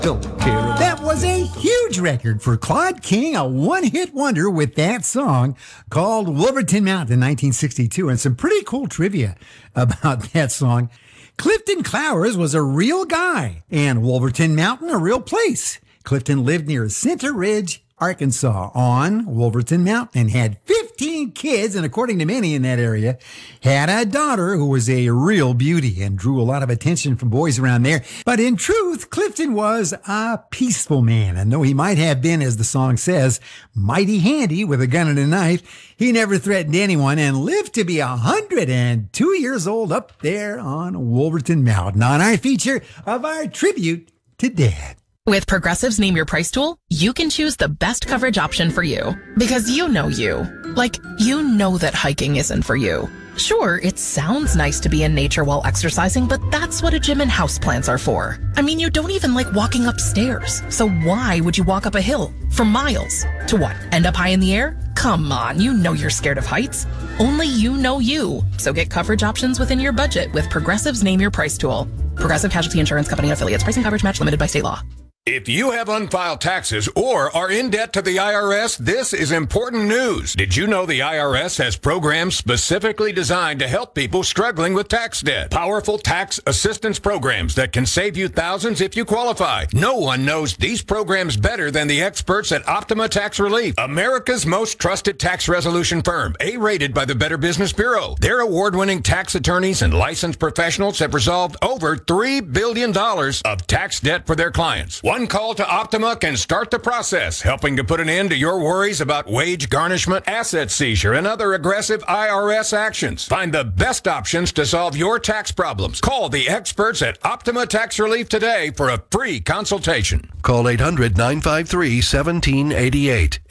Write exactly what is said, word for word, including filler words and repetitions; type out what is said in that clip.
That was a huge record for Claude King, a one-hit wonder with that song called Wolverton Mountain in nineteen sixty-two, and some pretty cool trivia about that song. Clifton Clowers was a real guy, and Wolverton Mountain a real place. Clifton lived near Center Ridge, Arkansas, on Wolverton Mountain, and had fifteen kids, and according to many in that area, had a daughter who was a real beauty and drew a lot of attention from boys around there. But in truth, Clifton was a peaceful man, and though he might have been, as the song says, mighty handy with a gun and a knife, he never threatened anyone and lived to be one hundred two years old up there on Wolverton Mountain, on our feature of our tribute to Dad. With Progressive's Name Your Price tool, you can choose the best coverage option for you. Because you know you. Like, you know that hiking isn't for you. Sure, it sounds nice to be in nature while exercising, but that's what a gym and houseplants are for. I mean, you don't even like walking upstairs. So why would you walk up a hill for miles? To what, end up high in the air? Come on, you know you're scared of heights. Only you know you. So get coverage options within your budget with Progressive's Name Your Price tool. Progressive Casualty Insurance Company and Affiliates. Pricing coverage match limited by state law. If you have unfiled taxes or are in debt to the I R S, this is important news. Did you know the I R S has programs specifically designed to help people struggling with tax debt? Powerful tax assistance programs that can save you thousands if you qualify. No one knows these programs better than the experts at Optima Tax Relief, America's most trusted tax resolution firm, A-rated by the Better Business Bureau. Their award-winning tax attorneys and licensed professionals have resolved over three billion dollars of tax debt for their clients. One call to Optima can start the process, helping to put an end to your worries about wage garnishment, asset seizure, and other aggressive I R S actions. Find the best options to solve your tax problems. Call the experts at Optima Tax Relief today for a free consultation. Call eight hundred, nine five three, one seven eight eight.